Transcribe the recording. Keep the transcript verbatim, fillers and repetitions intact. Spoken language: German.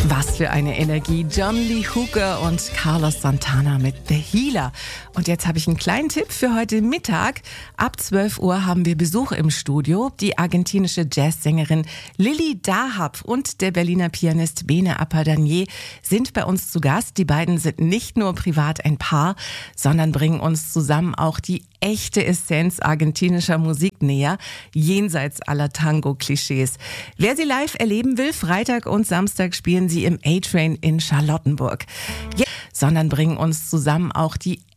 Was für eine Energie. John Lee Hooker und Carlos Santana mit The Healer. Und jetzt habe ich einen kleinen Tipp für heute Mittag. Ab zwölf Uhr haben wir Besuch im Studio. Die argentinische Jazzsängerin Lili Dahab und der Berliner Pianist Bene Apadanier sind bei uns zu Gast. Die beiden sind nicht nur privat ein Paar, sondern bringen uns zusammen auch die echte Essenz argentinischer Musik näher, jenseits aller Tango-Klischees. Wer sie live erleben will, Freitag und Samstag spielen sie im A-Train in Charlottenburg. Ja, sondern bringen uns zusammen auch die